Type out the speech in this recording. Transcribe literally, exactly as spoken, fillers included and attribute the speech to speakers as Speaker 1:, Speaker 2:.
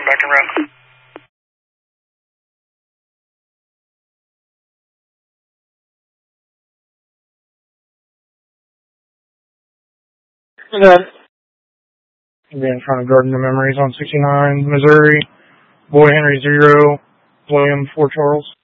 Speaker 1: come back and run.
Speaker 2: And then, again, trying to garden the memories on sixty-nine, Missouri, Boy Henry zero, William four Charles.